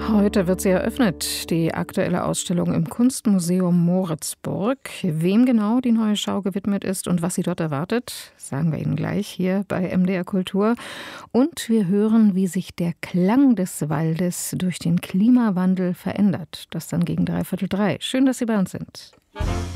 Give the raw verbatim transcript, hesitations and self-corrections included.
Heute wird sie eröffnet, die aktuelle Ausstellung im Kunstmuseum Moritzburg. Wem genau die neue Schau gewidmet ist und was sie dort erwartet, sagen wir Ihnen gleich hier bei M D R Kultur. Und wir hören, wie sich der Klang des Waldes durch den Klimawandel verändert. Das dann gegen dreiviertel drei. Schön, dass Sie bei uns sind.